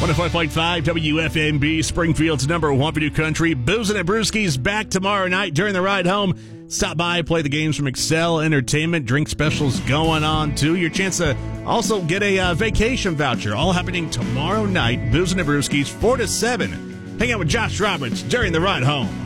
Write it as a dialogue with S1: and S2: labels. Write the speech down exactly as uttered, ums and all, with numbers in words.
S1: one oh five point five W F M B, Springfield's number one for New Country. Boozin' and Brewski's back tomorrow night during the ride home. Stop by, play the games from Excel Entertainment. Drink specials going on, too. Your chance to also get a uh, vacation voucher. All happening tomorrow night. Boozin' and Brewski's four to seven. Hang out with Josh Roberts during the ride home.